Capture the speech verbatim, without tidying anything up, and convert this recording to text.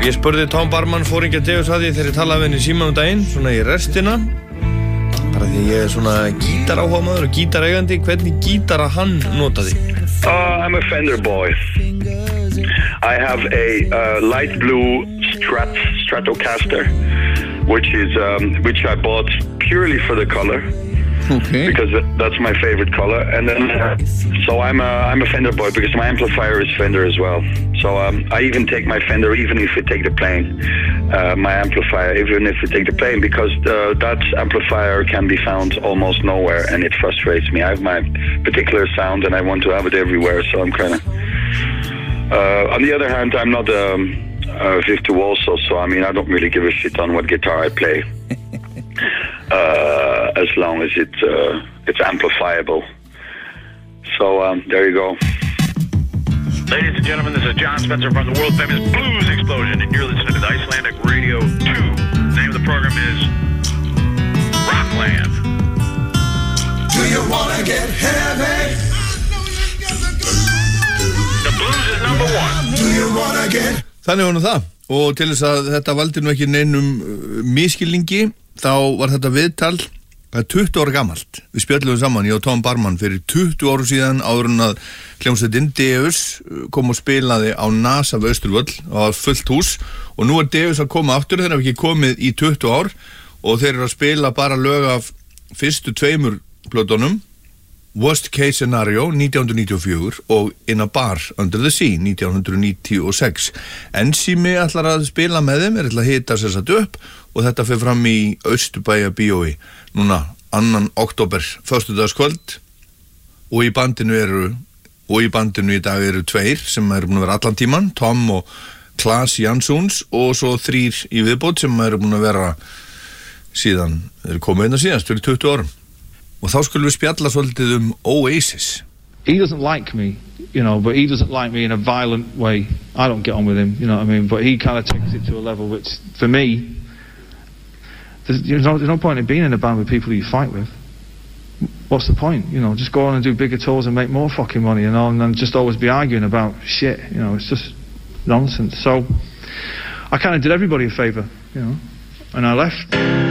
Ég spurði Tom Barman fóringja Davis að því þegar ég talaði við henni í símanum daginn, svona í restina, bara því ég er svona gítaráhugamaður og gítareigandi, hvernig gítara hann notaði? Uh, I'm a Fender boy. I have a uh, light blue Strat Stratocaster, which is um, which I bought purely for the color. Okay. Because that's my favorite color, and then uh, so I'm a I'm a Fender boy because my amplifier is Fender as well. So um, I even take my Fender, even if we take the plane, uh, my amplifier, even if we take the plane, because uh, that amplifier can be found almost nowhere, and it frustrates me. I have my particular sound, and I want to have it everywhere. So I'm kind of. Uh, on the other hand, I'm not um, a virtuoso, so I mean I don't really give a shit on what guitar I play. Uh, as long as it, uh, it's amplifiable. So um, there you go. Ladies and gentlemen, this is John Spencer from the world famous Blues Explosion, and you're listening to the Icelandic Radio two. The name of the program is Rockland. Do you wanna get heavy? The blues is number one. Do you wanna get... Þannig var nú það, og til þess að þetta valdi nú ekki neinum uh, miskilningi, þá var þetta viðtal það er tuttugu ára gamalt. Við spjöllum saman, ég og Tom Barman, fyrir tuttugu árum síðan, áður en að hljómsveitin Davis kom og spilaði á NASA við Austurvöll á fullt hús, og nú er Davis að koma aftur, þeir hafa ekki komið í tuttugu ár og þeir eru að spila bara lög af fyrstu tveimur plötunum, Worst Case Scenario nítján hundruð níutíu og fjögur og In a Bar Under the Sea nítján hundruð níutíu og sex. Ensími ætlar að spila með þeim, er ætla að hita sér satt upp, og þetta fer fram í Austurbæja bíói núna annan október, föstudagskvöld, og í bandinu eru og í bandinu í dag eru tveir sem eru búin að vera allan tíman, Tom og Klas Jansons, og svo þrír í viðbót sem eru búin að vera síðan, eru komið inn að síðast fyrir tuttugu árum. Og þá skulum við spjalla svolítið um Oasis. He doesn't like me, you know, but he doesn't like me in a violent way. I don't get on with him, you know what I mean? But he kind of takes it to a level which, for me, there's, you know, there's no point in being in a band with people who you fight with. What's the point? You know, just go on and do bigger tours and make more fucking money, you know, and then just always be arguing about shit, you know, it's just nonsense. So I kind of did everybody a favour, you know, and I left.